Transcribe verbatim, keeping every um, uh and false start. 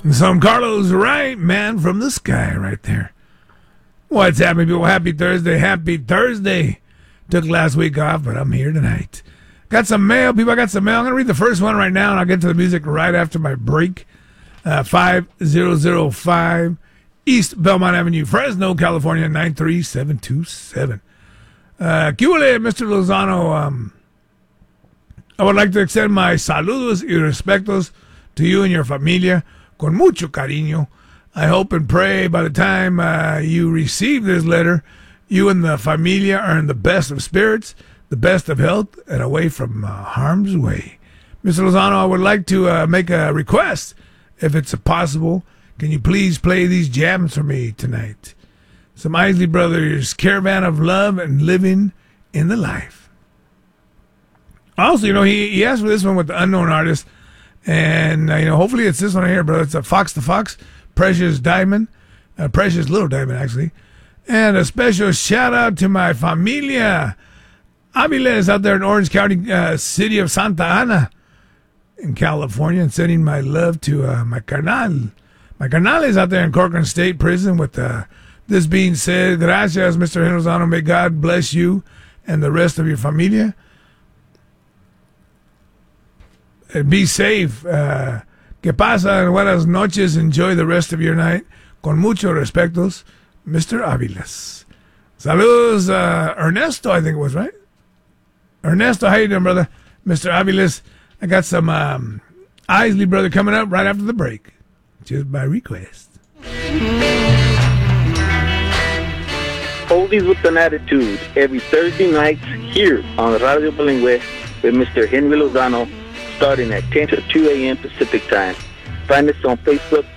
And some Carlos Wright, man from the sky right there. What's happening, people? Happy Thursday. Happy Thursday. Took last week off, but I'm here tonight. Got some mail. People, I got some mail. I'm going to read the first one right now, and I'll get to the music right after my break. Uh, five thousand five East Belmont Avenue, Fresno, California, nine three seven two seven. Uh, Cule, Mister Lozano, um, I would like to extend my saludos y respetos to you and your familia con mucho cariño. I hope and pray by the time uh, you receive this letter, you and the familia are in the best of spirits, the best of health, and away from uh, harm's way. Mister Lozano, I would like to uh, make a request, if it's possible. Can you please play these jams for me tonight? Some Isley Brothers, Caravan of Love and Living in the Life. Also, you know, he, he asked for this one with the unknown artist. And, uh, you know, hopefully it's this one here, brother. It's a Fox the Fox, Precious Diamond, uh, Precious Little Diamond, actually. And a special shout out to my familia Aviles out there in Orange County, uh, city of Santa Ana in California, and sending my love to uh, my carnal. My carnal is out there in Corcoran State Prison. With uh, this being said, gracias, Mister Lozano. May God bless you and the rest of your familia. And be safe. Uh, que pasa? Buenas noches. Enjoy the rest of your night. Con mucho respetos, Mister Aviles. Saludos, uh, Ernesto, I think it was, right? Ernesto, how you doing, brother? Mister Aviles, I got some um, Isley Brother coming up right after the break. Just by request. Oldies with an Attitude, every Thursday night here on Radio Bilingüe with Mister Henry Lozano, starting at ten to two a.m. Pacific Time. Find us on Facebook,